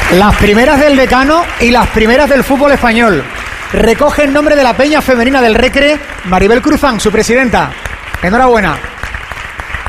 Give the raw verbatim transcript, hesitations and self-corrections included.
Las primeras del decano y las primeras del fútbol español. Recoge el nombre de la Peña Femenina del Recre, Maribel Cruzán, su presidenta. Enhorabuena.